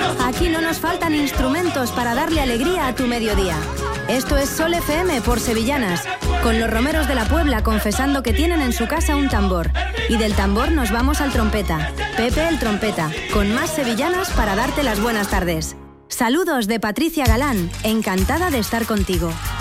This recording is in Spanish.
Aquí no nos faltan instrumentos para darle alegría a tu mediodía. Esto es Sol FM por Sevillanas, con los romeros de la Puebla confesando que tienen en su casa un tambor. Y del tambor nos vamos al trompeta, Pepe el trompeta, con más sevillanas para darte las buenas tardes. Saludos de Patricia Galán, encantada de estar contigo.